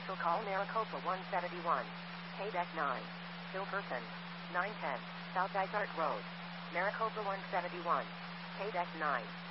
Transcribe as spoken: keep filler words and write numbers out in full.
Special call Maricopa one seventy-one. K D E C nine. Still person. nine ten. South Dysart Road. Maricopa one seventy-one. K D E C nine.